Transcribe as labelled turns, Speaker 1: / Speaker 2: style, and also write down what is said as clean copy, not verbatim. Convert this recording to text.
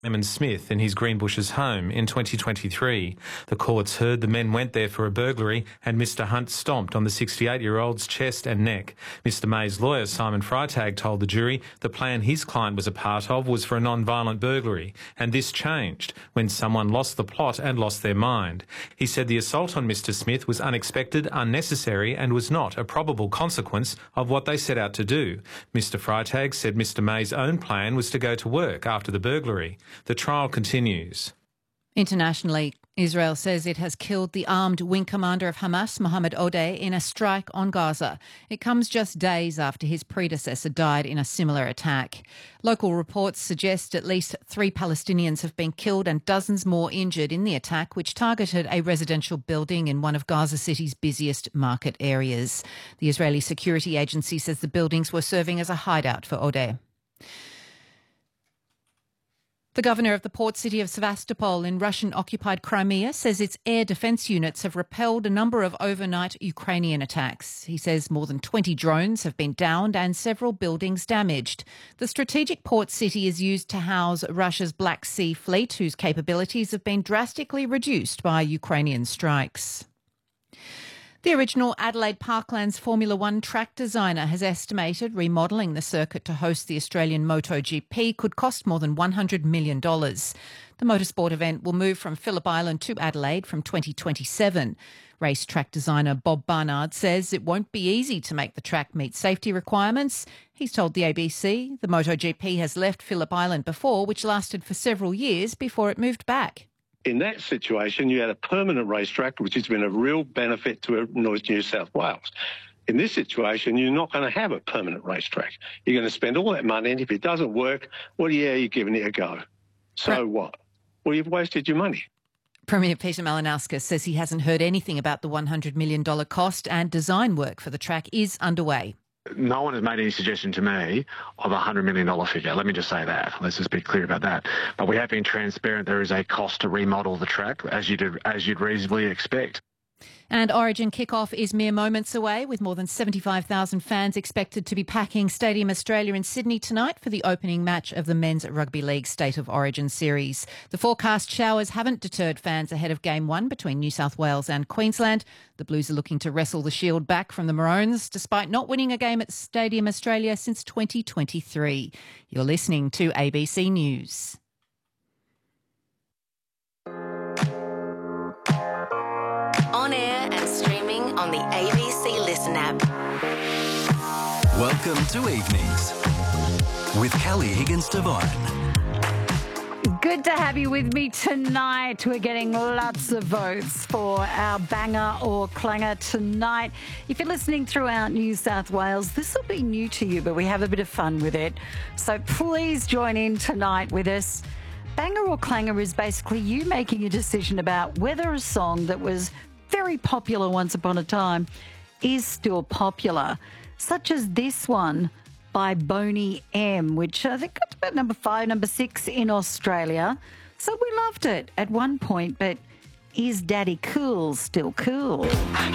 Speaker 1: Simon Smith in his Greenbushes home in 2023. The courts heard the men went there for a burglary and Mr Hunt stomped on the 68-year-old's chest and neck. Mr May's lawyer, Simon Freitag, told the jury the plan his client was a part of was for a non-violent burglary, and this changed when someone lost the plot and lost their mind. He said the assault on Mr Smith was unexpected, unnecessary and was not a probable consequence of what they set out to do. Mr Freitag said Mr May's own plan was to go to work after the burglary. The trial continues.
Speaker 2: Internationally, Israel says it has killed the armed wing commander of Hamas, Mohammed Odeh, in a strike on Gaza. It comes just days after his predecessor died in a similar attack. Local reports suggest at least 3 Palestinians have been killed and dozens more injured in the attack, which targeted a residential building in one of Gaza City's busiest market areas. The Israeli security agency says the buildings were serving as a hideout for Odeh. The governor of the port city of Sevastopol in Russian-occupied Crimea says its air defence units have repelled a number of overnight Ukrainian attacks. He says more than 20 drones have been downed and several buildings damaged. The strategic port city is used to house Russia's Black Sea Fleet, whose capabilities have been drastically reduced by Ukrainian strikes. The original Adelaide Parklands Formula One track designer has estimated remodelling the circuit to host the Australian MotoGP could cost more than $100 million. The motorsport event will move from Phillip Island to Adelaide from 2027. Racetrack designer Bob Barnard says it won't be easy to make the track meet safety requirements. He's told the ABC the MotoGP has left Phillip Island before, which lasted for several years before it moved back.
Speaker 3: In that situation, you had a permanent racetrack, which has been a real benefit to New South Wales. In this situation, you're not going to have a permanent racetrack. You're going to spend all that money, and if it doesn't work, well, yeah, you're giving it a go. So what? Well, you've wasted your money.
Speaker 2: Premier Peter Malinauskas says he hasn't heard anything about the $100 million cost, and design work for the track is underway.
Speaker 4: No one has made any suggestion to me of a $100 million figure. Let me just say that. Let's just be clear about that. But we have been transparent. There is a cost to remodel the track, as you'd reasonably expect.
Speaker 2: And Origin kick-off is mere moments away, with more than 75,000 fans expected to be packing Stadium Australia in Sydney tonight for the opening match of the Men's Rugby League State of Origin series. The forecast showers haven't deterred fans ahead of Game 1 between New South Wales and Queensland. The Blues are looking to wrestle the shield back from the Maroons, despite not winning a game at Stadium Australia since 2023. You're listening to ABC News.
Speaker 5: On air and streaming on the ABC Listen app.
Speaker 6: Welcome to Evenings with Callie Higgins-Devine.
Speaker 7: Good to have you with me tonight. We're getting lots of votes for our banger or clanger tonight. If you're listening throughout New South Wales, this will be new to you, but we have a bit of fun with it. So please join in tonight with us. Banger or clanger is basically you making a decision about whether a song that was very popular once upon a time is still popular, such as this one by Boney M, which I think got about number 5, number 6 in Australia. So we loved it at one point, but is Daddy Cool still cool?